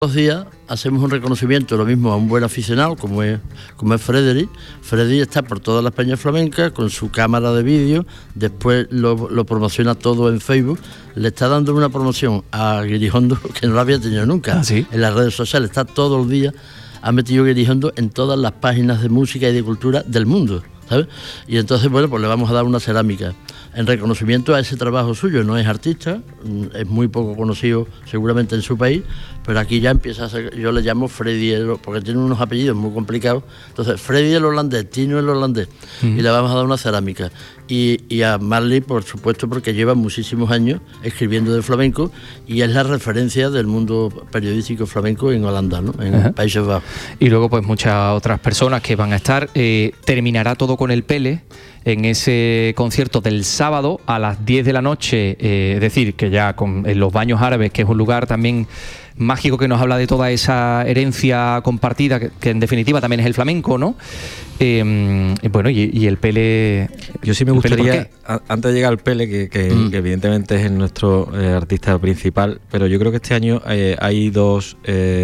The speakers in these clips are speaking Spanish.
Los días hacemos un reconocimiento, lo mismo a un buen aficionado como es Freddy. Freddy está por todas las peñas flamencas con su cámara de vídeo, después lo promociona todo en Facebook, le está dando una promoción a Guirijondo que no lo había tenido nunca. ¿Sí? En las redes sociales, está todo el día, ha metido Guirijondo en todas las páginas de música y de cultura del mundo, ¿sabes? Y entonces, bueno, pues le vamos a dar una cerámica en reconocimiento a ese trabajo suyo. No es artista, es muy poco conocido seguramente en su país, pero aquí ya empieza a ser, yo le llamo Freddy, porque tiene unos apellidos muy complicados. Entonces, Freddy el holandés, Tino el holandés, y le vamos a dar una cerámica. Y a Marley, por supuesto, porque lleva muchísimos años escribiendo de flamenco y es la referencia del mundo periodístico flamenco en Holanda, ¿no? En Países Bajos. Y luego, pues muchas otras personas que van a estar. Terminará todo con el Pele en ese concierto del sábado a las 10 de la noche, es decir, que ya en los Baños Árabes, que es un lugar también mágico que nos habla de toda esa herencia compartida, que en definitiva también es el flamenco, ¿no? Bueno, y el Pele... Yo sí me gustaría, antes de llegar al Pele, que evidentemente es nuestro artista principal, pero yo creo que este año hay dos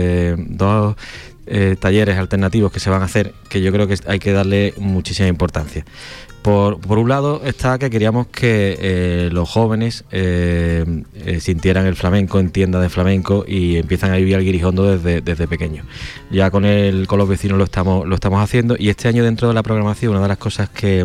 talleres alternativos que se van a hacer, que yo creo que hay que darle muchísima importancia. Por un lado está que queríamos que los jóvenes sintieran el flamenco, entiendan de flamenco y empiezan a vivir al Guirijondo desde pequeños. Ya con los vecinos lo estamos haciendo, y este año dentro de la programación una de las cosas que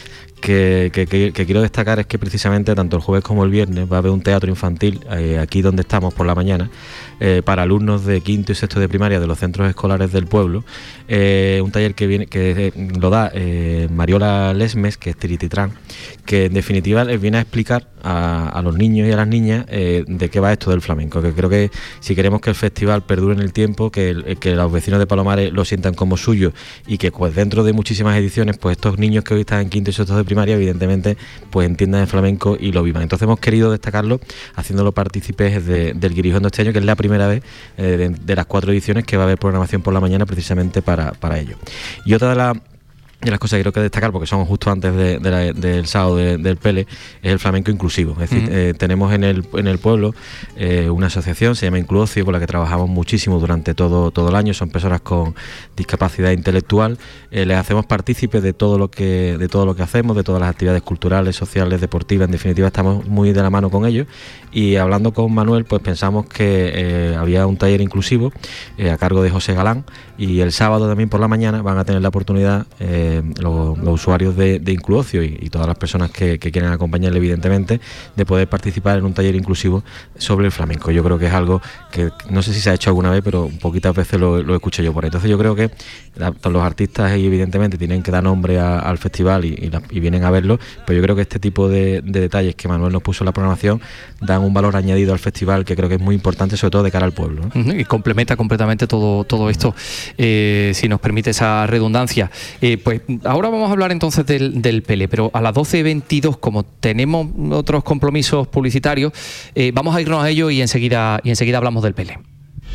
quiero destacar es que precisamente tanto el jueves como el viernes va a haber un teatro infantil aquí donde estamos por la mañana, para alumnos de quinto y sexto de primaria de los centros escolares del pueblo. Un taller que lo da Mariola Lesmes, que es Tirititrán, que en definitiva les viene a explicar a los niños y a las niñas de qué va esto del flamenco, que creo que si queremos que el festival perdure en el tiempo, que los vecinos de Palomares lo sientan como suyo, y que pues dentro de muchísimas ediciones pues estos niños que hoy están en quinto y sexto de primaria evidentemente pues entiendan el flamenco y lo vivan. Entonces hemos querido destacarlo haciéndolo partícipes del Guirijondo este año, que es la primera vez de las 4 ediciones que va a haber programación por la mañana precisamente para ello. Y otra de las cosas que creo que destacar, porque son justo antes del sábado del Pele, es el flamenco inclusivo. Es decir, tenemos en el pueblo una asociación, se llama Incluocio, con la que trabajamos muchísimo durante todo el año. Son personas con discapacidad intelectual. Les hacemos partícipes de todo lo que hacemos, de todas las actividades culturales, sociales, deportivas. En definitiva, estamos muy de la mano con ellos. Y hablando con Manuel, pues pensamos que había un taller inclusivo a cargo de José Galán, y el sábado también por la mañana van a tener la oportunidad los usuarios de Incluocio y todas las personas que quieren acompañarle, evidentemente, de poder participar en un taller inclusivo sobre el flamenco. Yo creo que es algo que no sé si se ha hecho alguna vez, pero poquitas veces lo escucho yo por ahí. Entonces yo creo que los artistas evidentemente tienen que dar nombre al festival y vienen a verlo, pero yo creo que este tipo de detalles que Manuel nos puso en la programación dan un valor añadido al festival que creo que es muy importante, sobre todo de cara al pueblo, ¿no? Y complementa completamente todo esto, si nos permite esa redundancia. Pues ahora vamos a hablar entonces del Pele, pero a las 12:22, como tenemos otros compromisos publicitarios, vamos a irnos a ello y enseguida hablamos del Pele.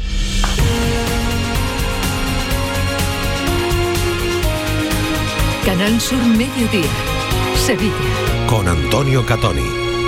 Canal Sur Mediodía, Sevilla. Con Antonio Catoni.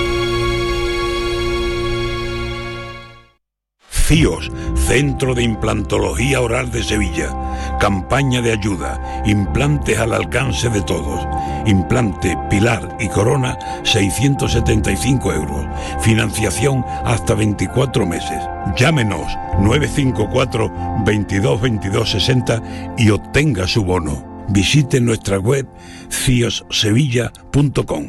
CIOS, Centro de Implantología Oral de Sevilla. Campaña de ayuda. Implantes al alcance de todos. Implante, pilar y corona, 675 euros. Financiación hasta 24 meses. Llámenos 954 22 22 60 y obtenga su bono. Visite nuestra web ciossevilla.com.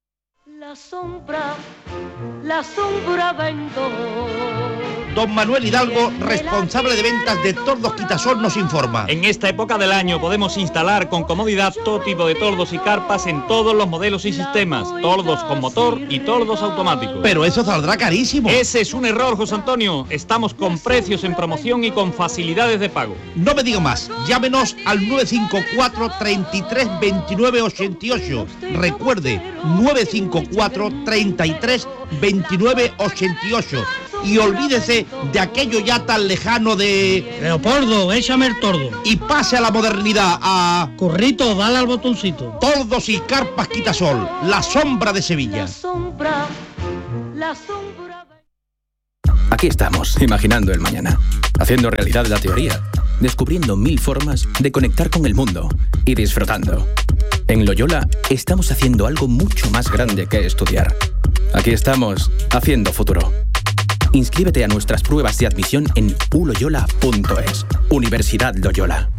La sombra vendo. Don Manuel Hidalgo, responsable de ventas de Tordos Quitasol, nos informa. En esta época del año podemos instalar con comodidad todo tipo de tordos y carpas en todos los modelos y sistemas, tordos con motor y tordos automáticos. Pero eso saldrá carísimo. Ese es un error, José Antonio. Estamos con precios en promoción y con facilidades de pago. No me diga más. Llámenos al 954 33 29 88. Recuerde, 954 33 29 88. Y olvídese de aquello ya tan lejano de... Leopoldo, échame el tordo. Y pase a la modernidad, a... Corrito, dale al botoncito. Tordos y carpas Quitasol, la sombra de Sevilla. La sombra. Aquí estamos, imaginando el mañana, haciendo realidad la teoría, descubriendo 1000 formas de conectar con el mundo y disfrutando. En Loyola estamos haciendo algo mucho más grande que estudiar. Aquí estamos, haciendo futuro. Inscríbete a nuestras pruebas de admisión en uloyola.es. Universidad Loyola.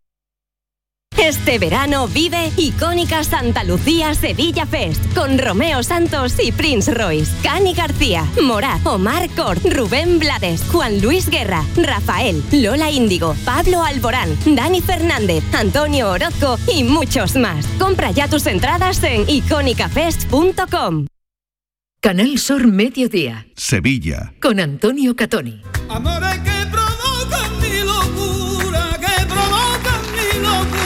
Este verano vive Icónica Santa Lucía Sevilla Fest con Romeo Santos y Prince Royce, Cani García, Morat, Omar Cort, Rubén Blades, Juan Luis Guerra, Rafael, Lola Índigo, Pablo Alborán, Dani Fernández, Antonio Orozco y muchos más. Compra ya tus entradas en iconicafest.com. Canal Sur Mediodía. Sevilla. Con Antonio Catoni. Amores que provocan mi locura, que provocan mi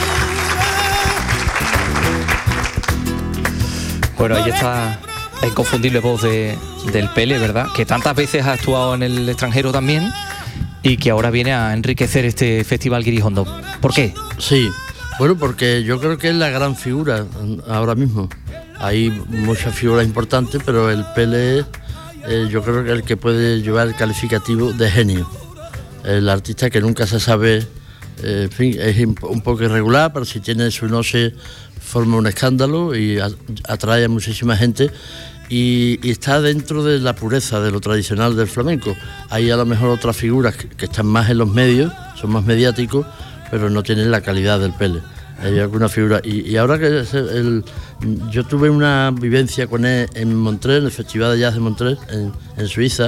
locura. Bueno, ahí está la inconfundible voz del Pele, ¿verdad? Que tantas veces ha actuado en el extranjero también y que ahora viene a enriquecer este Festival Guirijondo. ¿Por qué? Sí, bueno, porque yo creo que es la gran figura ahora mismo. Hay muchas figuras importantes, pero el Pele yo creo que es el que puede llevar el calificativo de genio. El artista que nunca se sabe, en fin, es un poco irregular, pero si tiene su noche forma un escándalo y atrae a muchísima gente y está dentro de la pureza de lo tradicional del flamenco. Hay a lo mejor otras figuras que están más en los medios, son más mediáticos, pero no tienen la calidad del Pele. Hay alguna figura y ahora que yo tuve una vivencia con él en Montreux, en el Festival de Jazz de Montreux, en Suiza,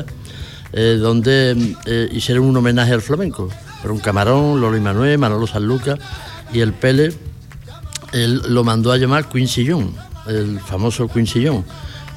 donde hicieron un homenaje al flamenco. Fueron Camarón, Lolo y Manuel, Manolo Sanlúcar, y el Pele él lo mandó a llamar Quincy Jones, el famoso Quincy Jones.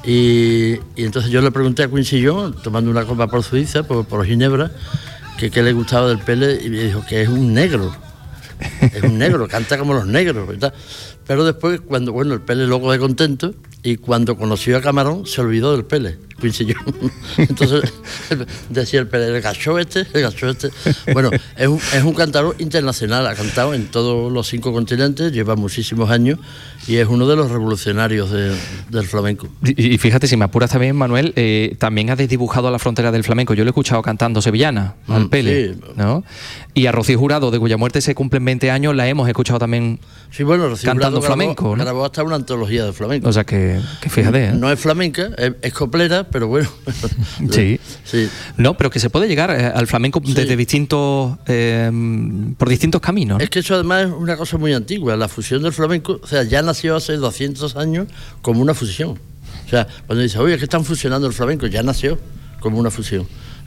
Y entonces yo le pregunté a Quincy Jones, tomando una copa por Suiza, por Ginebra, que qué le gustaba del Pele, y me dijo que es un negro. Es un negro, canta como los negros, ¿verdad? Pero después, cuando el Pele loco de contento, y cuando conoció a Camarón, se olvidó del Pele, Quincy Jones. Entonces, decía el Pele, el gacho este. Bueno, es un cantador internacional, ha cantado en todos los 5 continentes, lleva muchísimos años, y es uno de los revolucionarios del flamenco. Y fíjate, si me apuras también, Manuel, también ha desdibujado la frontera del flamenco. Yo lo he escuchado cantando sevillana, al Pele, sí. ¿No? Y a Rocío Jurado, de cuya muerte se cumplen 20 años, la hemos escuchado también cantando flamenco, ¿no? Grabó hasta una antología de flamenco. O sea que fíjate, ¿eh? No es flamenca, es coplera, pero bueno. Sí. No, pero que se puede llegar al flamenco desde distintos por distintos caminos, ¿no? Es que eso además es una cosa muy antigua. La fusión del flamenco, o sea, ya nació hace 200 años como una fusión. O sea, cuando dice, oye, es que están fusionando el flamenco, ya nació como una fusión.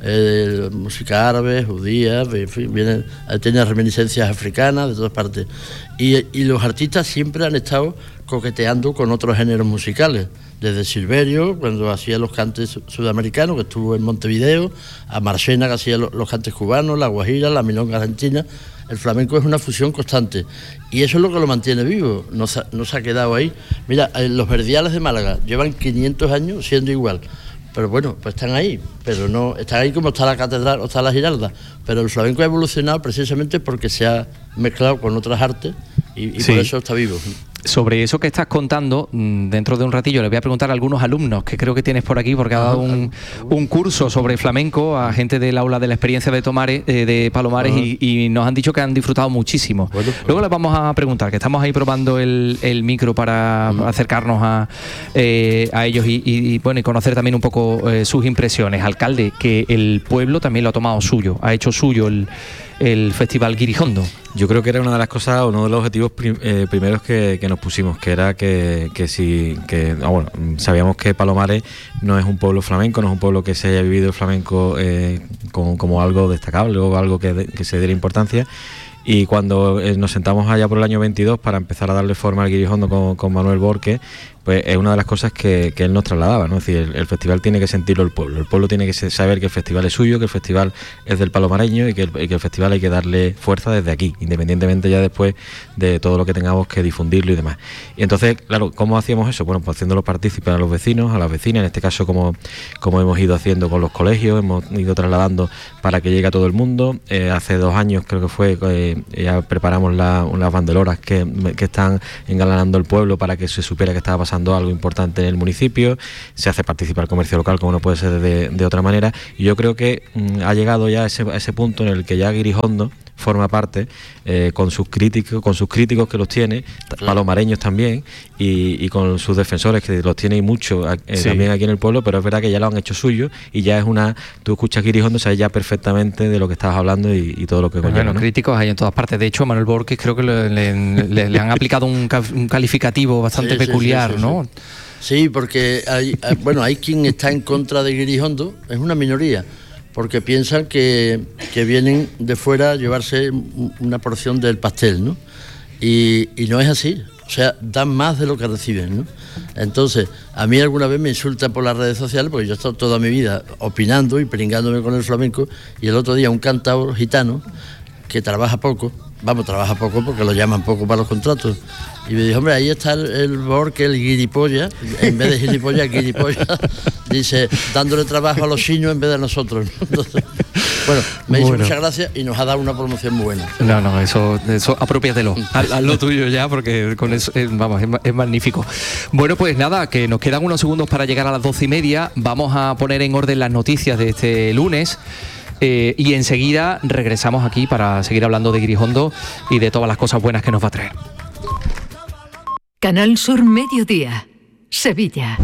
Música árabe, judía, en fin, tiene reminiscencias africanas de todas partes. Y los artistas siempre han estado coqueteando con otros géneros musicales, desde Silverio, cuando hacía los cantes sudamericanos, que estuvo en Montevideo, a Marchena, que hacía los cantes cubanos, la guajira, la milonga argentina. El flamenco es una fusión constante y eso es lo que lo mantiene vivo, no se ha quedado ahí. Mira, los Verdiales de Málaga llevan 500 años siendo igual. Pero bueno, pues están ahí, pero no están ahí como está la Catedral o está la Giralda. Pero el flamenco ha evolucionado precisamente porque se ha mezclado con otras artes y sí, por eso está vivo. Sobre eso que estás contando, dentro de un ratillo le voy a preguntar a algunos alumnos que creo que tienes por aquí, porque ha dado un curso sobre flamenco a gente del aula de la experiencia de Palomares y nos han dicho que han disfrutado muchísimo. Bueno, pues luego les vamos a preguntar, que estamos ahí probando el micro para acercarnos a ellos y conocer también un poco sus impresiones. Alcalde, que el pueblo también lo ha tomado suyo, ha hecho suyo el Festival Guirijondo. Yo creo que era una de las cosas, uno de los objetivos primeros que nos pusimos, que era sabíamos que Palomares no es un pueblo flamenco, no es un pueblo que se haya vivido el flamenco como algo destacable o algo que se diera importancia. Y cuando nos sentamos allá por el año 22 para empezar a darle forma al Guirijondo con Manuel Borque, pues es una de las cosas que él nos trasladaba, ¿no? Es decir, el festival tiene que sentirlo el pueblo tiene que saber que el festival es suyo, que el festival es del palomareño y que el festival hay que darle fuerza desde aquí, independientemente ya después de todo lo que tengamos que difundirlo y demás. Y entonces, claro, ¿cómo hacíamos eso? Bueno, pues haciéndolo partícipes a los vecinos, a las vecinas, en este caso como hemos ido haciendo con los colegios, hemos ido trasladando para que llegue a todo el mundo. Hace 2 años creo que fue, ya preparamos unas banderolas que están engalanando el pueblo para que se supiera que estaba pasando pasando algo importante en el municipio, se hace participar el comercio local como no puede ser de otra manera, y yo creo que ha llegado ya a ese punto en el que ya Guirijondo forma parte con sus críticos que los tiene, palomareños también, y con sus defensores que los tiene mucho también aquí en el pueblo, pero es verdad que ya lo han hecho suyo y ya es tú escuchas Guirijondo, sabes ya perfectamente de lo que estabas hablando y todo lo que conlleva. Bueno, ¿no? Críticos hay en todas partes. De hecho, a Manuel Borges creo que le han aplicado un calificativo bastante peculiar, ¿no? Sí, porque hay quien está en contra de Guirijondo, es una minoría, porque piensan que vienen de fuera a llevarse una porción del pastel, ¿no? Y no es así, o sea, dan más de lo que reciben, ¿no? Entonces, a mí alguna vez me insultan por las redes sociales, porque yo he estado toda mi vida opinando y pringándome con el flamenco, y el otro día un cantador gitano que trabaja poco porque lo llaman poco para los contratos, y me dijo, hombre, ahí está el Borque, el guiripolla, en vez de gilipollas, guiripolla, dice, dándole trabajo a los chinos en vez de a nosotros. Entonces, bueno, me hizo muchas gracias y nos ha dado una promoción muy buena. No, eso apropiatelo, haz lo tuyo ya, porque con eso, es magnífico. Bueno, pues nada, que nos quedan unos segundos para llegar a las 12:30, vamos a poner en orden las noticias de este lunes. Y enseguida regresamos aquí para seguir hablando de Guirijondo y de todas las cosas buenas que nos va a traer. Canal Sur Mediodía, Sevilla.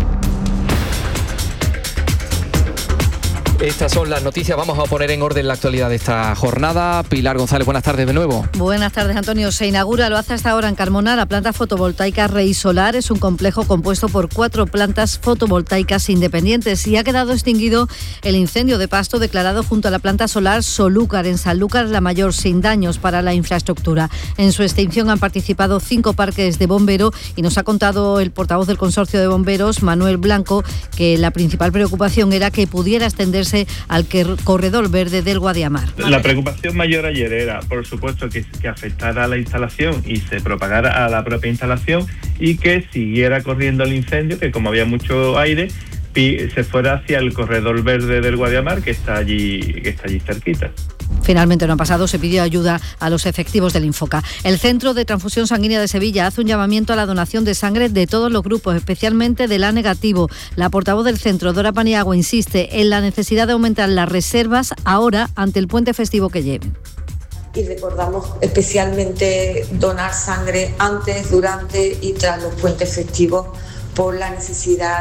Estas son las noticias, vamos a poner en orden la actualidad de esta jornada. Pilar González, buenas tardes de nuevo. Buenas tardes, Antonio. Se inaugura, lo hace hasta ahora en Carmona, la planta fotovoltaica Rey Solar. Es un complejo compuesto por 4 plantas fotovoltaicas independientes y ha quedado extinguido el incendio de pasto declarado junto a la planta solar Solúcar en Sanlúcar, la mayor, sin daños para la infraestructura. En su extinción han participado 5 parques de bombero y nos ha contado el portavoz del consorcio de bomberos, Manuel Blanco, que la principal preocupación era que pudiera extenderse al corredor verde del Guadiamar. La preocupación mayor ayer era, por supuesto, que afectara a la instalación y se propagara a la propia instalación y que siguiera corriendo el incendio, que como había mucho aire, se fuera hacia el corredor verde del Guadiamar, que está allí cerquita. Finalmente no ha pasado, se pidió ayuda a los efectivos del Infoca. El Centro de Transfusión Sanguínea de Sevilla hace un llamamiento a la donación de sangre de todos los grupos, especialmente del A negativo. La portavoz del centro, Dora Paniagua, insiste en la necesidad de aumentar las reservas ahora ante el puente festivo que lleven. Y recordamos especialmente donar sangre antes, durante y tras los puentes festivos por la necesidad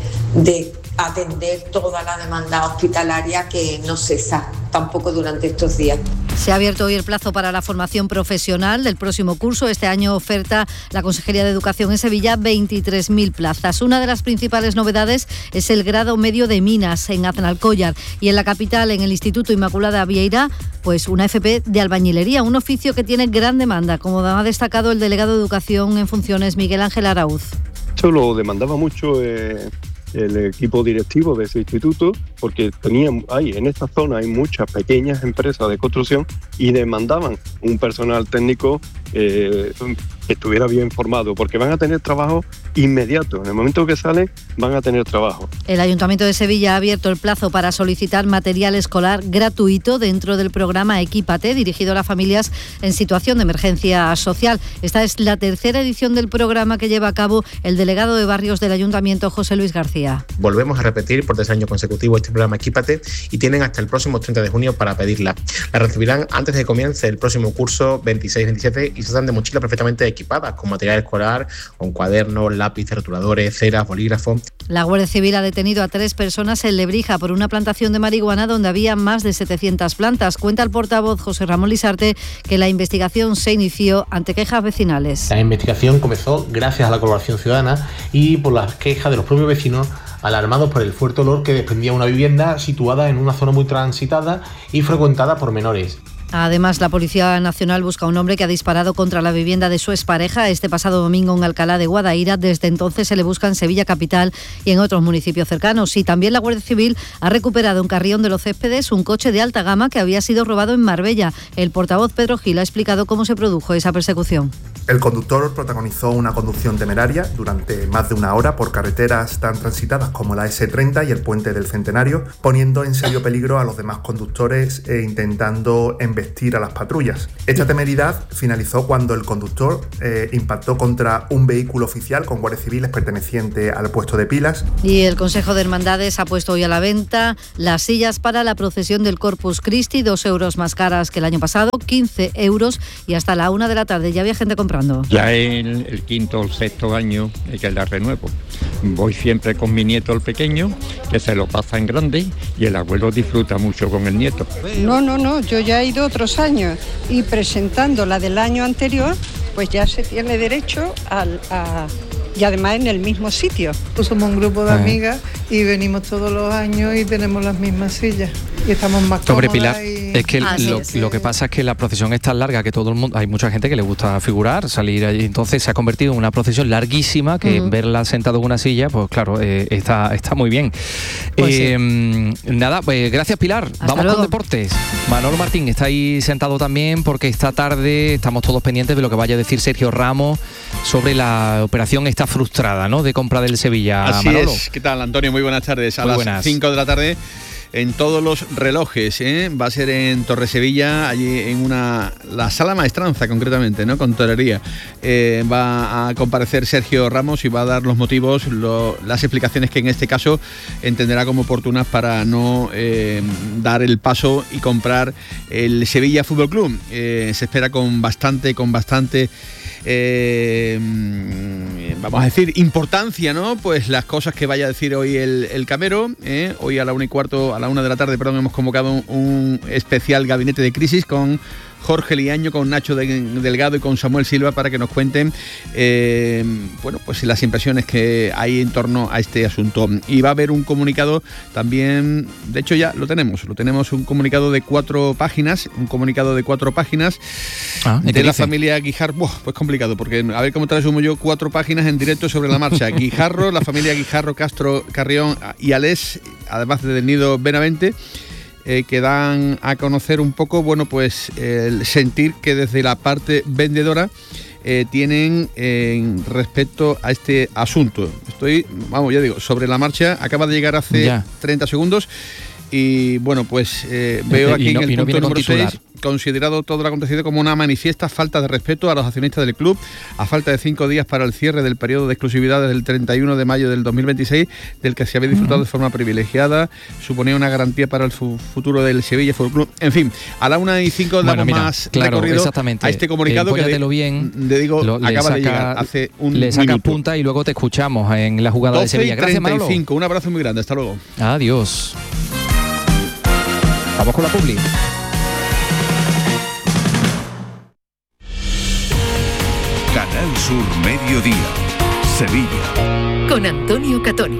de atender toda la demanda hospitalaria que no cesa tampoco durante estos días. Se ha abierto hoy el plazo para la formación profesional del próximo curso. Este año oferta la Consejería de Educación en Sevilla 23.000 plazas. Una de las principales novedades es el grado medio de Minas en Aznalcóllar y en la capital, en el Instituto Inmaculada Vieira, pues una FP de albañilería, un oficio que tiene gran demanda, como ha destacado el delegado de Educación en funciones, Miguel Ángel Araúz. Esto lo demandaba mucho el equipo directivo de ese instituto, porque en esta zona hay muchas pequeñas empresas de construcción y demandaban un personal técnico que estuviera bien formado, porque van a tener trabajo inmediato. En el momento que salen, van a tener trabajo. El Ayuntamiento de Sevilla ha abierto el plazo para solicitar material escolar gratuito dentro del programa Equípate, dirigido a las familias en situación de emergencia social. Esta es la tercera edición del programa que lleva a cabo el delegado de barrios del Ayuntamiento, José Luis García. Volvemos a repetir por 3 años consecutivos este programa Equípate y tienen hasta el próximo 30 de junio para pedirla. La recibirán antes de que comience el próximo curso 26-27 y se dan de mochila perfectamente equipadas con material escolar, con cuadernos, lápices, rotuladores, ceras, bolígrafos. La Guardia Civil ha detenido a 3 personas en Lebrija por una plantación de marihuana donde había más de 700 plantas. Cuenta el portavoz José Ramón Lisarte que la investigación se inició ante quejas vecinales. La investigación comenzó gracias a la colaboración ciudadana y por las quejas de los propios vecinos alarmados por el fuerte olor que desprendía una vivienda situada en una zona muy transitada y frecuentada por menores. Además, la Policía Nacional busca a un hombre que ha disparado contra la vivienda de su expareja este pasado domingo en Alcalá de Guadaira. Desde entonces se le busca en Sevilla capital y en otros municipios cercanos. Y también la Guardia Civil ha recuperado en Carrión de los Céspedes un coche de alta gama que había sido robado en Marbella. El portavoz Pedro Gil ha explicado cómo se produjo esa persecución. El conductor protagonizó una conducción temeraria durante más de 1 hora por carreteras tan transitadas como la S30 y el Puente del Centenario, poniendo en serio peligro a los demás conductores e intentando embestir embestir a las patrullas. Esta temeridad finalizó cuando el conductor impactó contra un vehículo oficial con guardias civiles perteneciente al puesto de Pilas. Y el Consejo de Hermandades ha puesto hoy a la venta las sillas para la procesión del Corpus Christi, 2 euros más caras que el año pasado, 15 euros, y hasta la 1 de la tarde ya había gente comprando. Ya es el quinto o el sexto año que la renuevo. Voy siempre con mi nieto el pequeño, que se lo pasa en grande, y el abuelo disfruta mucho con el nieto. No, yo ya he ido otros años y presentando la del año anterior, pues ya se tiene derecho y además en el mismo sitio. Pues somos un grupo de amigas y venimos todos los años y tenemos las mismas sillas y estamos más cómodas. Sobre Pilar, es que lo que pasa es que la procesión es tan larga que todo el mundo, hay mucha gente que le gusta figurar, salir allí, entonces se ha convertido en una procesión larguísima que verla sentado en una silla, pues claro, está muy bien. Pues nada, pues gracias Pilar. Vamos luego con deportes. Manolo Martín está ahí sentado también porque esta tarde estamos todos pendientes de lo que vaya a decir Sergio Ramos sobre la operación esta frustrada, ¿no?, de compra del Sevilla. Así Manolo. es. ¿Qué tal, Antonio? Muy buenas tardes. A Muy las buenas. 5 de la tarde en todos los relojes, va a ser en Torresevilla, allí en la Sala Maestranza concretamente, ¿no?, con torería. Va a comparecer Sergio Ramos y va a dar los motivos, las explicaciones que en este caso entenderá como oportunas para no dar el paso y comprar el Sevilla Fútbol Club. Se espera con bastante vamos a decir importancia, ¿no?, pues las cosas que vaya a decir hoy el Camero. Hoy a la 1 de la tarde, hemos convocado un especial gabinete de crisis con Jorge Liaño, con Nacho Delgado y con Samuel Silva para que nos cuenten pues las impresiones que hay en torno a este asunto. Y va a haber un comunicado también, de hecho ya lo tenemos un comunicado de 4 páginas, de la familia Guijarro. Pues complicado, porque a ver cómo te resumo yo 4 páginas en directo sobre la marcha. Guijarro, la familia Guijarro, Castro, Carrión y Alés, además de Nido Benavente, que dan a conocer un poco, pues el sentir que desde la parte vendedora tienen respecto a este asunto. Estoy, sobre la marcha, acaba de llegar hace 30 segundos y veo aquí en el punto número 6, considerado todo lo acontecido como una manifiesta falta de respeto a los accionistas del club, a falta de 5 días para el cierre del periodo de exclusividad desde el 31 de mayo del 2026, del que se había disfrutado de forma privilegiada, suponía una garantía para el futuro del Sevilla Fútbol Club. En fin, a la 1:05 damos más recorrido a este comunicado que acaba de llegar hace un minuto. Le sacas punta y luego te escuchamos en la jugada de Sevilla. Gracias, Manolo. 12:35, un abrazo muy grande, hasta luego. Adiós. Vamos con la publi. Canal Sur Mediodía, Sevilla. Con Antonio Catoni.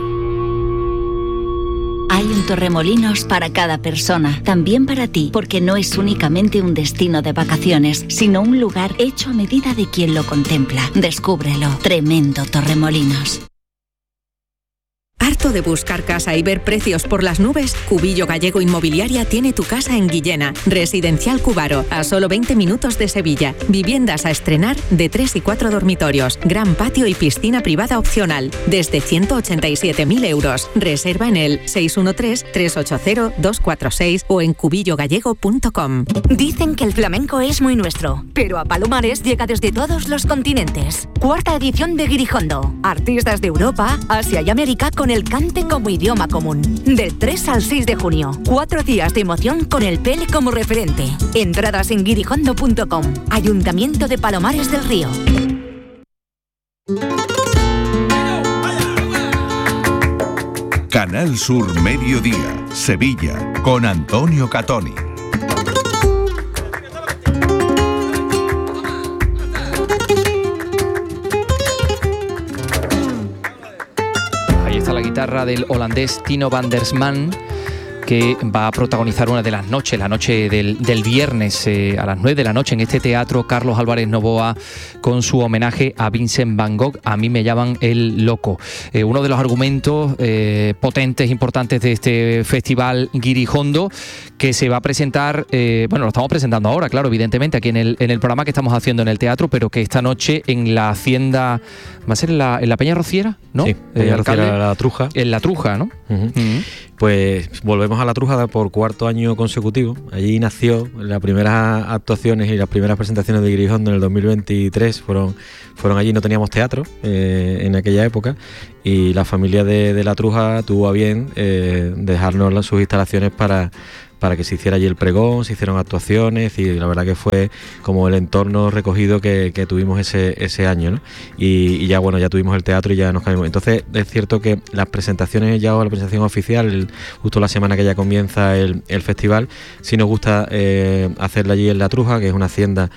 Hay un Torremolinos para cada persona, también para ti, porque no es únicamente un destino de vacaciones, sino un lugar hecho a medida de quien lo contempla. Descúbrelo. Tremendo Torremolinos. ¿Harto de buscar casa y ver precios por las nubes? Cubillo Gallego Inmobiliaria tiene tu casa en Guillena. Residencial Cubaro, a solo 20 minutos de Sevilla. Viviendas a estrenar de 3 y 4 dormitorios. Gran patio y piscina privada opcional. Desde 187.000 euros. Reserva en el 613-380-246 o en cubillogallego.com. Dicen que el flamenco es muy nuestro, pero a Palomares llega desde todos los continentes. 4ª edición de Guirijondo. Artistas de Europa, Asia y América con el cante como idioma común. Del 3 al 6 de junio, 4 días de emoción con el Pele como referente. Entradas en guirijondo.com. Ayuntamiento de Palomares del Río. Canal Sur Mediodía, Sevilla, con Antonio Catoni. La guitarra del holandés Tino van der Sman, que va a protagonizar una de las noches, la noche del viernes a las 9 de la noche en este teatro Carlos Álvarez Novoa, con su homenaje a Vincent Van Gogh. A mí me llaman el loco. Uno de los argumentos potentes, importantes de este festival Guirijondo, que se va a presentar, lo estamos presentando ahora, claro, evidentemente, aquí en el programa que estamos haciendo en el teatro, pero que esta noche en la hacienda, va a ser en la Peña Rociera, ¿no? Sí, Peña Rociera, La Truja. En La Truja, ¿no? Uh-huh. Pues volvemos a La Trújada por cuarto año consecutivo. Allí nació las primeras actuaciones y las primeras presentaciones de Guirijondo en el 2023. Fueron allí, no teníamos teatro en aquella época, y la familia de La Truja tuvo a bien dejarnos sus instalaciones para que se hiciera allí el pregón, se hicieron actuaciones, y la verdad que fue como el entorno recogido que tuvimos ese año, ¿no? Y ya bueno, ya tuvimos el teatro y ya nos cambiamos. Entonces es cierto que las presentaciones ya, o la presentación oficial, justo la semana que ya comienza el festival, sí nos gusta hacerla allí en La Truja, que es una hacienda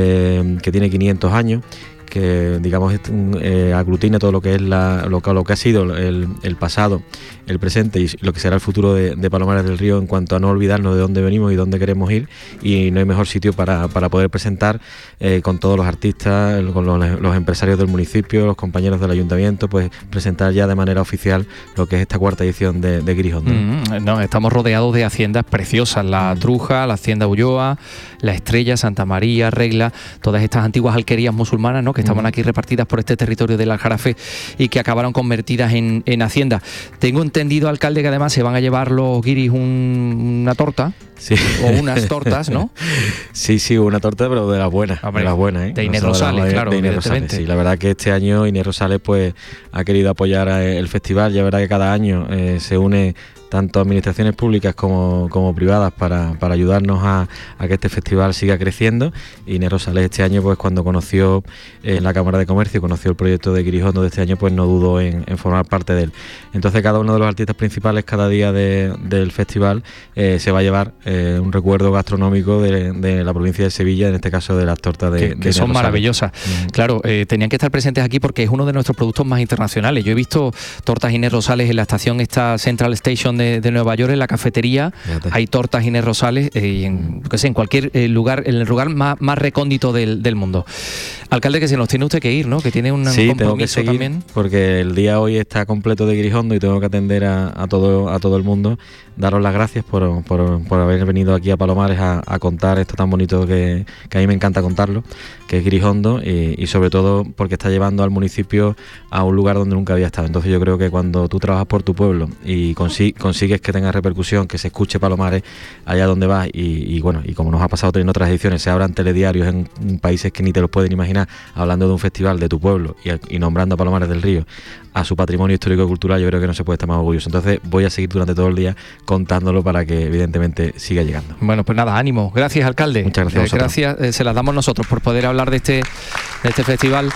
que tiene 500 años, que digamos aglutina todo lo que es lo que ha sido el pasado, el presente y lo que será el futuro de Palomares del Río, en cuanto a no olvidarnos de dónde venimos y dónde queremos ir, y no hay mejor sitio para poder presentar con todos los artistas, con los empresarios del municipio, los compañeros del ayuntamiento, pues presentar ya de manera oficial lo que es esta cuarta edición de Guirijondo. No, estamos rodeados de haciendas preciosas, La Truja, la Hacienda Ulloa, La Estrella, Santa María, Regla, todas estas antiguas alquerías musulmanas, ¿no?, que estaban aquí repartidas por este territorio del Aljarafe y que acabaron convertidas en hacienda. Tengo entendido, alcalde, que además se van a llevar los guiris una torta. Sí. O unas tortas, ¿no? Sí, una torta, pero de las buenas. Hombre, de las buenas, ¿eh? De Inés Rosales, claro, de Inés Rosales, sí. La verdad que este año Inés Rosales pues ha querido apoyar el festival. Ya verdad que cada año se une tanto administraciones públicas como privadas para ayudarnos a que este festival siga creciendo. Y Inés Rosales este año, pues cuando conoció en la Cámara de Comercio, conoció el proyecto de Guirijondo de este año, pues no dudó en formar parte de él. Entonces cada uno de los artistas principales cada día del festival se va a llevar un recuerdo gastronómico de la provincia de Sevilla, en este caso de las tortas de que son maravillosas. Claro, tenían que estar presentes aquí porque es uno de nuestros productos más internacionales. Yo he visto tortas Inés Rosales en la estación esta Central Station de Nueva York, en la cafetería. Fíjate. Hay tortas Inés Rosales en cualquier lugar, en el lugar más recóndito del mundo. Alcalde, que se nos tiene usted que ir, ¿no? Que tiene un compromiso tengo que seguir, también. Porque el día hoy está completo de Guirijondo y tengo que atender a todo el mundo. Daros las gracias por haber venido aquí a Palomares a contar esto tan bonito que a mí me encanta contarlo, que es Guirijondo, y sobre todo porque está llevando al municipio a un lugar donde nunca había estado. Entonces yo creo que cuando tú trabajas por tu pueblo y consigues que tenga repercusión, que se escuche Palomares allá donde vas, y bueno, y como nos ha pasado en otras ediciones, se abran telediarios en países que ni te los pueden imaginar, hablando de un festival de tu pueblo y nombrando a Palomares del Río, a su patrimonio histórico y cultural, yo creo que no se puede estar más orgulloso. Entonces voy a seguir durante todo el día contándolo para que evidentemente siga llegando. Bueno, pues nada, ánimo. Gracias, alcalde. Muchas gracias a vosotros. Gracias, se las damos nosotros por poder hablar de este festival.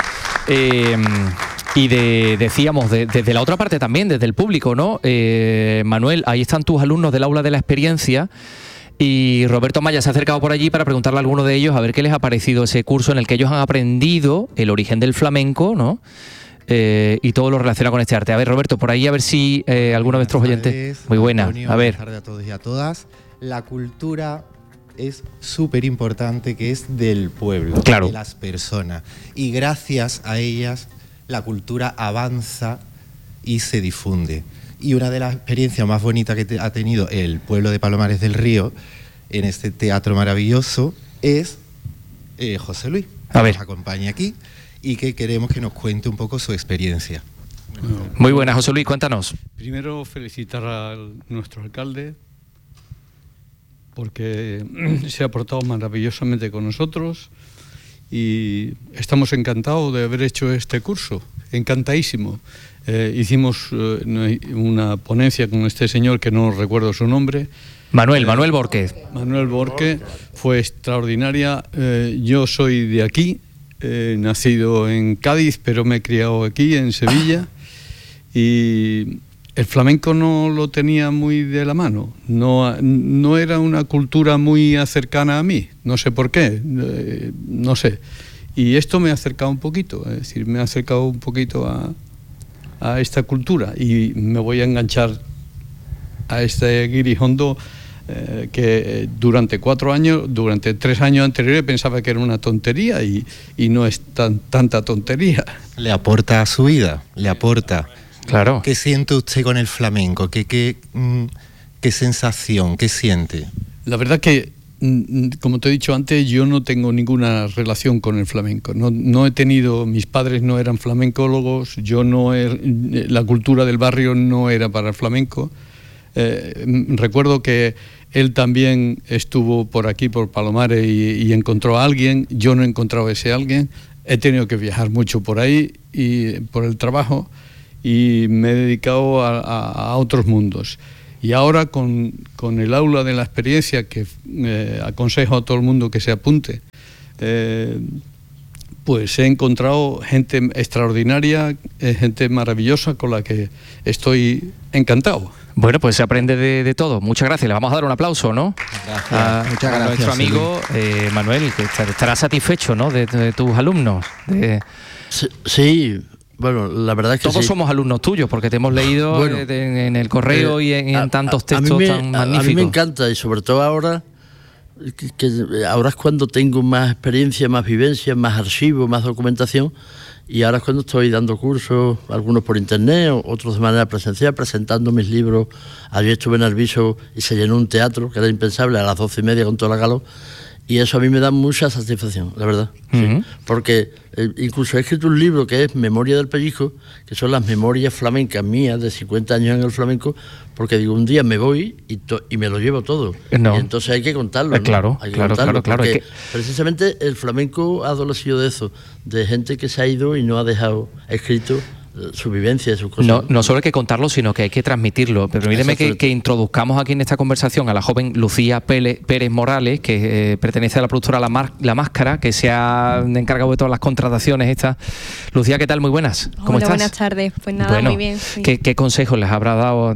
Y decíamos, desde la otra parte también, desde el público, ¿no? Manuel, ahí están tus alumnos del Aula de la Experiencia, y Roberto Maya se ha acercado por allí para preguntarle a alguno de ellos a ver qué les ha parecido ese curso en el que ellos han aprendido el origen del flamenco, ¿no? Y todo lo relacionado con este arte. A ver, Roberto, por ahí a ver si alguno de nuestros oyentes... Muy buena, Antonio, a ver. Buenas tardes a todos y a todas. La cultura es súper importante, que es del pueblo, claro, de las personas. Y gracias a ellas la cultura avanza y se difunde. Y una de las experiencias más bonitas que ha tenido el pueblo de Palomares del Río en este teatro maravilloso es José Luis, que nos acompaña aquí y que queremos que nos cuente un poco su experiencia. Muy buena, José Luis, cuéntanos. Primero felicitar a nuestro alcalde porque se ha portado maravillosamente con nosotros y estamos encantados de haber hecho este curso, encantadísimo. Hicimos una ponencia con este señor que no recuerdo su nombre. Manuel Borque. Manuel Borque, fue extraordinaria. Yo soy de aquí, nacido en Cádiz, pero me he criado aquí en Sevilla, y el flamenco no lo tenía muy de la mano, no era una cultura muy cercana a mí, no sé por qué, no sé. Y esto me ha acercado un poquito, es decir, me ha acercado un poquito a esta cultura, y me voy a enganchar a este Guirijondo que durante 3 años anteriores pensaba que era una tontería y no es tanta tontería. Le aporta a su vida, le aporta. Claro. ¿Qué siente usted con el flamenco? ¿Qué sensación? ¿Qué siente? La verdad que, como te he dicho antes, yo no tengo ninguna relación con el flamenco. No he tenido, mis padres no eran flamencólogos, la cultura del barrio no era para el flamenco. Recuerdo que él también estuvo por aquí, por Palomares, y encontró a alguien. Yo no he encontrado a ese alguien. He tenido que viajar mucho por ahí y por el trabajo, y me he dedicado a otros mundos. Y ahora con el aula de la experiencia, que aconsejo a todo el mundo que se apunte, pues he encontrado gente extraordinaria, gente maravillosa con la que estoy encantado. Bueno, pues se aprende de todo. Muchas gracias. Le vamos a dar un aplauso, ¿no? Muchas gracias, nuestro amigo Manuel, que estará satisfecho, ¿no?, de tus alumnos. Sí. Bueno, la verdad es que todos somos alumnos tuyos, porque te hemos leído en el correo y en tantos textos tan magníficos. A mí me encanta, y sobre todo ahora, que ahora es cuando tengo más experiencia, más vivencia, más archivo, más documentación, y ahora es cuando estoy dando cursos, algunos por internet, otros de manera presencial, presentando mis libros. Ayer estuve en Arviso y se llenó un teatro, que era impensable, a las 12:30 con toda la gala. Y eso a mí me da mucha satisfacción, la verdad. Sí. Porque incluso he escrito un libro que es Memoria del Pellizco, que son las memorias flamencas mías de 50 años en el flamenco, porque digo, un día me voy y me lo llevo todo. No. Y entonces hay que contarlo, ¿no? Claro, hay que claro, contarlo, claro. Porque precisamente el flamenco ha adolecido de eso, de gente que se ha ido y no ha dejado escrito su vivencia, sus cosas. No solo hay que contarlo, sino que hay que transmitirlo. Permíteme que introduzcamos aquí en esta conversación a la joven Lucía Pérez Morales, que pertenece a la productora La Máscara, que se ha encargado de todas las contrataciones estas. Lucía, ¿qué tal? Muy buenas. ¿Cómo estás? Buenas tardes. Pues nada, muy bien. Sí. ¿Qué consejos les habrá dado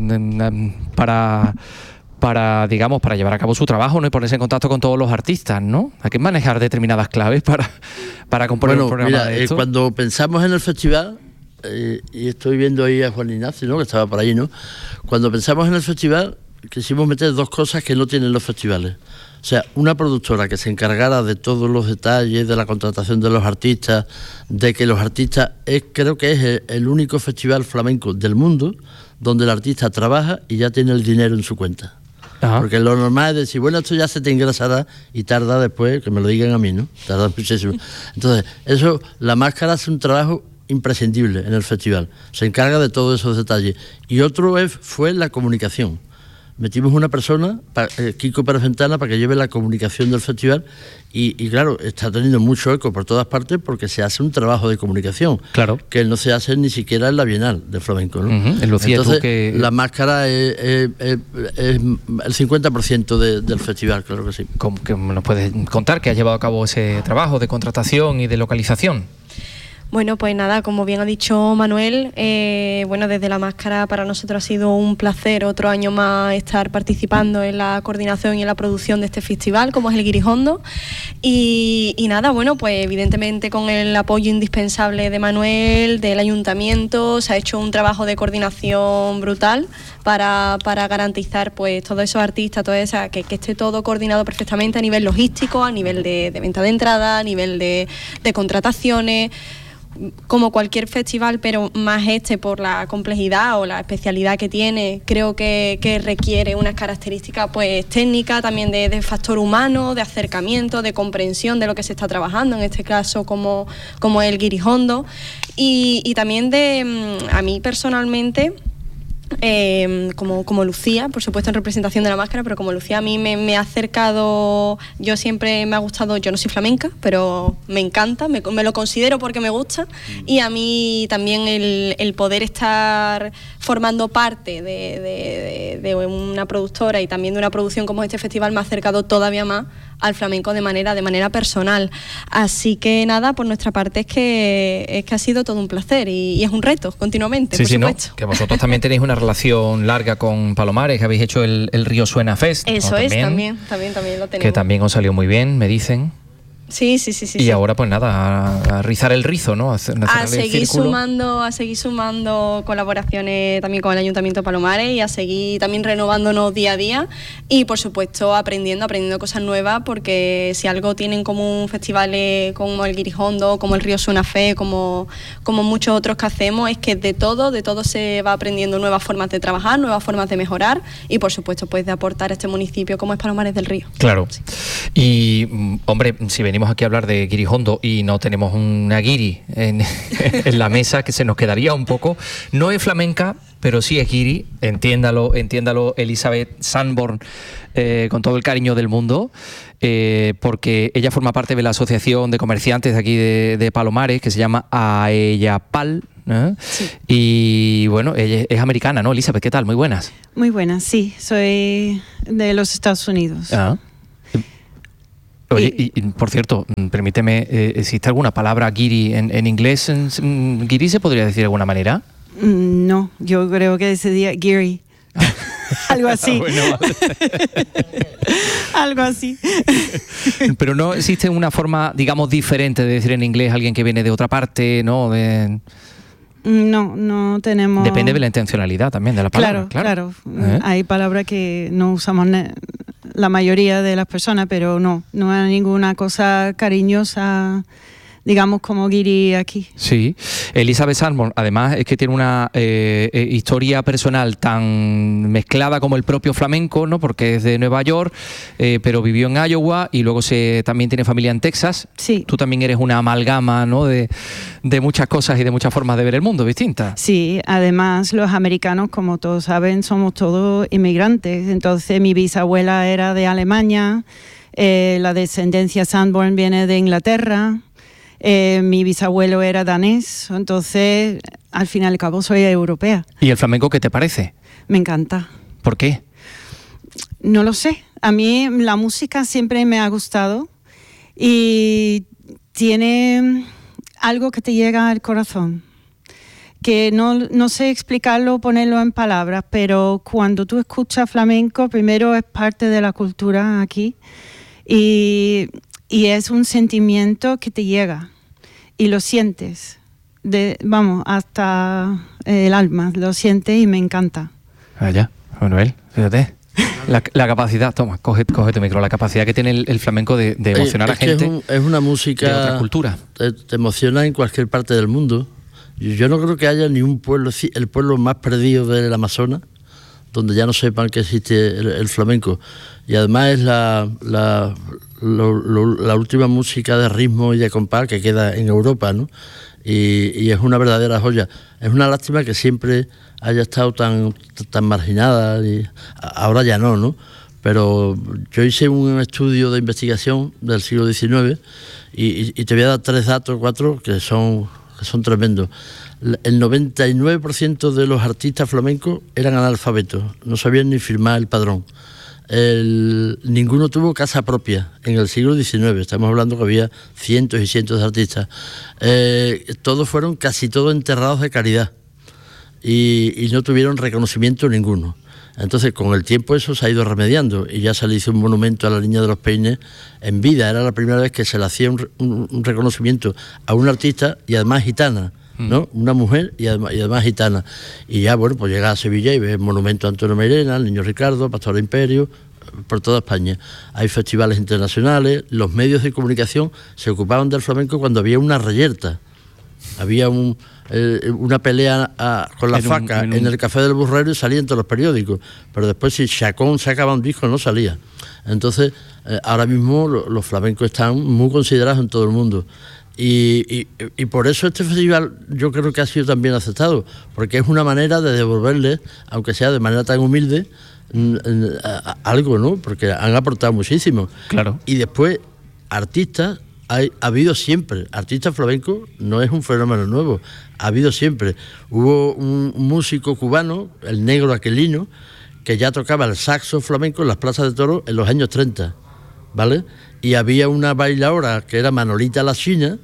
para llevar a cabo su trabajo, ¿no?, y ponerse en contacto con todos los artistas, ¿no? Hay que manejar determinadas claves para componer un programa de esto. Cuando pensamos en el festival, y estoy viendo ahí a Juan Ignacio, ¿no?, que estaba por ahí, ¿no? Cuando pensamos en el festival, quisimos meter dos cosas que no tienen los festivales. O sea, una productora que se encargara de todos los detalles, de la contratación de los artistas, de que los artistas... creo que es el único festival flamenco del mundo donde el artista trabaja y ya tiene el dinero en su cuenta. Ajá. Porque lo normal es decir, bueno, esto ya se te ingresará, y tarda después, que me lo digan a mí, ¿no? Tarda muchísimo. Entonces, eso, La Máscara hace un trabajo imprescindible en el festival, se encarga de todos esos detalles. Y otro fue la comunicación. Metimos una persona, Kiko Pérez Ventana, para que lleve la comunicación del festival, y claro, está teniendo mucho eco por todas partes, porque se hace un trabajo de comunicación, claro, que no se hace ni siquiera en la Bienal de Flamenco, ¿no? Lucía, entonces, La Máscara es el 50% del festival, claro que sí. ¿Cómo que nos puedes contar que has llevado a cabo ese trabajo de contratación y de localización? Bueno, pues nada, como bien ha dicho Manuel, desde La Máscara para nosotros ha sido un placer otro año más estar participando en la coordinación y en la producción de este festival, como es el Guirijondo. Y nada, bueno, pues evidentemente con el apoyo indispensable de Manuel, del Ayuntamiento, se ha hecho un trabajo de coordinación brutal para garantizar pues todos esos artistas, que esté todo coordinado perfectamente a nivel logístico, a nivel de venta de entrada, a nivel de contrataciones, como cualquier festival, pero más por la complejidad o la especialidad que tiene. Creo que requiere unas características pues técnicas, también de factor humano, de acercamiento, de comprensión de lo que se está trabajando, en este caso como el Guirijondo, y también a mí personalmente, como Lucía, por supuesto en representación de La Máscara, pero como Lucía a mí me ha acercado, yo siempre me ha gustado, yo no soy flamenca, pero me encanta, me lo considero porque me gusta, y a mí también el poder estar formando parte de una productora y también de una producción como este festival me ha acercado todavía más al flamenco de manera personal. Así que nada, por nuestra parte es que ha sido todo un placer y es un reto continuamente, por supuesto. ¿No? Que vosotros también tenéis una relación larga con Palomares, que habéis hecho el Río Suena Fest. Eso es, también lo tenemos. Que también os salió muy bien, me dicen. Sí. Y ahora pues nada, a rizar el rizo, ¿no? A seguir sumando colaboraciones también con el Ayuntamiento de Palomares, y a seguir también renovándonos día a día, y por supuesto aprendiendo cosas nuevas, porque si algo tienen como festivales como el Guirijondo, como el Río Suena Fest, como muchos otros que hacemos, es que de todo se va aprendiendo nuevas formas de trabajar, nuevas formas de mejorar, y por supuesto pues de aportar a este municipio como es Palomares del Río. Claro. Sí. Y hombre, si venimos aquí a hablar de Guirijondo y no tenemos una guiri en la mesa, que se nos quedaría un poco. No es flamenca, pero sí es guiri, entiéndalo Elizabeth Sanborn, con todo el cariño del mundo, porque ella forma parte de la Asociación de Comerciantes de aquí de Palomares, que se llama AEAPAL, sí. Y bueno, ella es americana, ¿no? Elizabeth, ¿qué tal? Muy buenas. Muy buenas, sí, soy de los Estados Unidos. Oye, y por cierto, permíteme, ¿existe alguna palabra guiri en inglés? ¿Guiri se podría decir de alguna manera? No, yo creo que sería Giri. Algo así. Bueno, vale. Algo así. Pero no existe una forma, digamos, diferente de decir en inglés a alguien que viene de otra parte, ¿no? No tenemos... Depende de la intencionalidad también de la palabra. Claro. Hay palabras que no usamos la mayoría de las personas, pero no hay ninguna cosa cariñosa, digamos, como guiri aquí. Sí. Elizabeth Sanborn, además, es que tiene una historia personal tan mezclada como el propio flamenco, ¿no? Porque es de Nueva York, pero vivió en Iowa y luego también tiene familia en Texas. Sí. Tú también eres una amalgama, ¿no? de muchas cosas y de muchas formas de ver el mundo distintas. Sí, además los americanos, como todos saben, somos todos inmigrantes. Entonces mi bisabuela era de Alemania, la descendencia Sanborn viene de Inglaterra. Mi bisabuelo era danés, entonces al fin y al cabo soy europea. ¿Y el flamenco qué te parece? Me encanta. ¿Por qué? No lo sé. A mí la música siempre me ha gustado y tiene algo que te llega al corazón, que no sé explicarlo, ponerlo en palabras, pero cuando tú escuchas flamenco, primero es parte de la cultura aquí y es un sentimiento que te llega y lo sientes, hasta el alma, lo sientes y me encanta. Allá, Manuel, fíjate. La capacidad, toma, coge tu micro, la capacidad que tiene el flamenco de emocionar a gente. Es una música de otra cultura. Te emociona en cualquier parte del mundo. Yo no creo que haya ni un pueblo, el pueblo más perdido del Amazonas, donde ya no sepan que existe el flamenco. Y además es la última música de ritmo y de compás que queda en Europa, ¿no? Y es una verdadera joya. Es una lástima que siempre haya estado tan marginada, y ahora ya no. Pero yo hice un estudio de investigación del siglo XIX y te voy a dar 3 datos, 4, que son tremendos. El 99% de los artistas flamencos eran analfabetos, no sabían ni firmar el padrón. Ninguno tuvo casa propia en el siglo XIX, estamos hablando que había cientos y cientos de artistas. Casi todos enterrados de caridad y no tuvieron reconocimiento ninguno. Entonces, con el tiempo eso se ha ido remediando y ya se le hizo un monumento a la Niña de los Peines en vida. Era la primera vez que se le hacía un reconocimiento a un artista y además gitana, ¿no? Una mujer y además gitana. Y ya, bueno, pues llega a Sevilla y ve el monumento a Antonio Mairena, al Niño Ricardo, Pastor Imperio, por toda España. Hay festivales internacionales, los medios de comunicación se ocupaban del flamenco cuando había una reyerta. Había una pelea con la faca en el Café del Burrero y salía en todos los periódicos, pero después si Chacón sacaba un disco no salía. Entonces ahora mismo los flamencos están muy considerados en todo el mundo y por eso este festival yo creo que ha sido también aceptado, porque es una manera de devolverles, aunque sea de manera tan humilde, algo, ¿no? Porque han aportado muchísimo. Claro. Y después artistas ha habido siempre. Artistas flamencos no es un fenómeno nuevo, ha habido siempre. Hubo un músico cubano, el Negro Aquilino, que ya tocaba el saxo flamenco en las plazas de toros en los años 30, ¿vale? Y había una bailaora que era Manolita la China,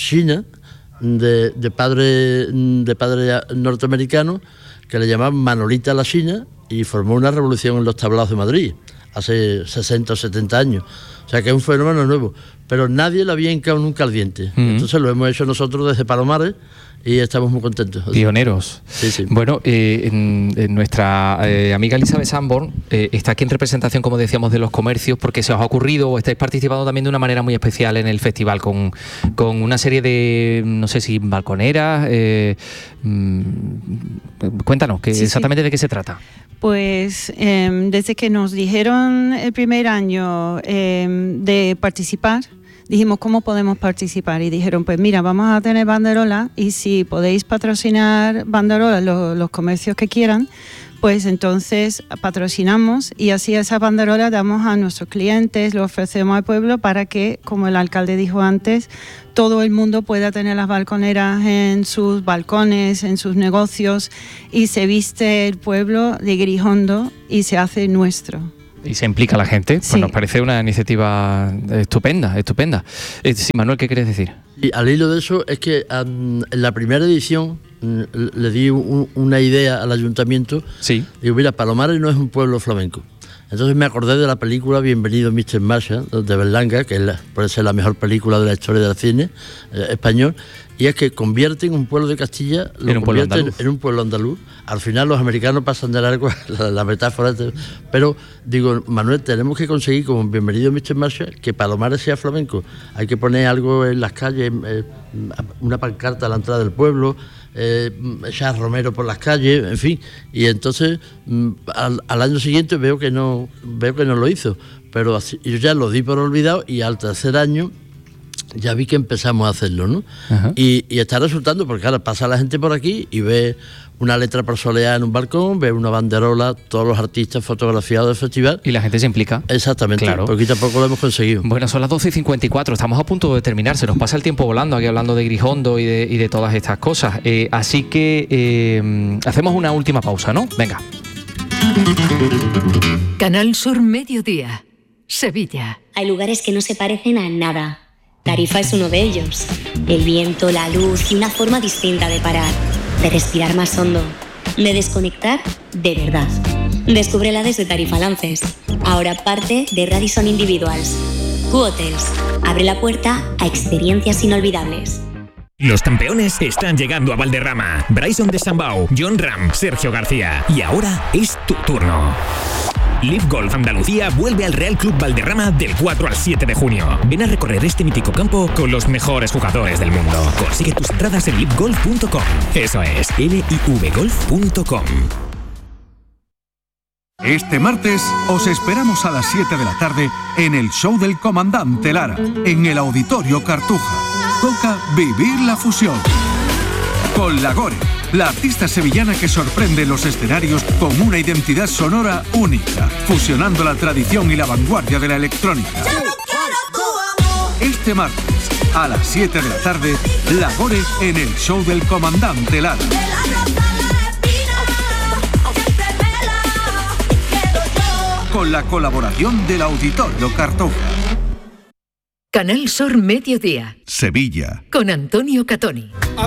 de padre norteamericano, que le llamaban Manolita la China, y formó una revolución en los tablaos de Madrid hace 60 o 70 años. O sea que es un fenómeno nuevo, pero nadie le había hincado nunca al diente. Entonces lo hemos hecho nosotros desde Palomares y estamos muy contentos. Pioneros. Sí. Bueno, nuestra amiga Elizabeth Sanborn está aquí en representación, como decíamos, de los comercios, porque se os ha ocurrido o estáis participando también de una manera muy especial en el festival con una serie de, no sé si balconeras. Cuéntanos, exactamente de qué se trata. Pues desde que nos dijeron el primer año de participar, dijimos, ¿cómo podemos participar? Y dijeron, pues mira, vamos a tener banderolas y si podéis patrocinar banderolas, los comercios que quieran, pues entonces patrocinamos y así esas banderolas damos a nuestros clientes, lo ofrecemos al pueblo para que, como el alcalde dijo antes, todo el mundo pueda tener las balconeras en sus balcones, en sus negocios y se viste el pueblo de Grijondo y se hace nuestro. Y se implica la gente, pues sí. Nos parece una iniciativa estupenda. Sí, Manuel, ¿qué quieres decir? Y al hilo de eso es que en la primera edición le di una idea al ayuntamiento. Sí. Digo, mira, Palomares no es un pueblo flamenco. Entonces me acordé de la película Bienvenido Mr. Marshall, de Berlanga, que puede ser la mejor película de la historia del cine español, y es que convierten un pueblo de Castilla en un pueblo andaluz. Al final los americanos pasan de largo la metáfora, pero digo, Manuel, tenemos que conseguir, como Bienvenido Mr. Marshall, que Palomares sea flamenco. Hay que poner algo en las calles, una pancarta a la entrada del pueblo, echar romero por las calles, en fin. Y entonces al año siguiente veo que no lo hizo, pero así, yo ya lo di por olvidado y al tercer año ya vi que empezamos a hacerlo, ¿no? Y está resultando, porque ahora pasa la gente por aquí y ve una letra por soleá en un balcón, ve una banderola, todos los artistas fotografiados del festival. Y la gente se implica. Exactamente, claro. Poquito a poco lo hemos conseguido. Bueno, son las 12:54, estamos a punto de terminar, se nos pasa el tiempo volando aquí hablando de Grijondo y de todas estas cosas. Así que hacemos una última pausa, ¿no? Venga. Canal Sur Mediodía, Sevilla. Hay lugares que no se parecen a nada. Tarifa es uno de ellos. El viento, la luz y una forma distinta de parar, de respirar más hondo, de desconectar de verdad. Descúbrela desde Tarifa Lances, ahora parte de Radisson Individuals. Q-Hotels abre la puerta a experiencias inolvidables. Los campeones están llegando a Valderrama. Bryson de Sambao, John Ram, Sergio García. Y ahora es tu turno. Live Golf Andalucía vuelve al Real Club Valderrama del 4 al 7 de junio. Ven a recorrer este mítico campo con los mejores jugadores del mundo. Consigue tus entradas en livegolf.com. Eso es, livgolf.com. Este martes os esperamos a las 7 de la tarde en el show del Comandante Lara, en el Auditorio Cartuja. Toca vivir la fusión. Con Lagore, la artista sevillana que sorprende los escenarios con una identidad sonora única, fusionando la tradición y la vanguardia de la electrónica. Este martes, a las 7 de la tarde, Lagore en el show del Comandante Lara. Con la colaboración del Auditorio Cartuja. Canal Sur Mediodía. Sevilla. Con Antonio Catoni.